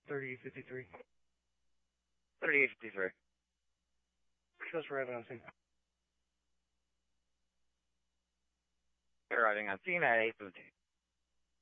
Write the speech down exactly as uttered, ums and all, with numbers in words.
thirty fifty-three. thirty-eight fifty-three. Just arriving on scene. Arriving on scene at eight fifteen.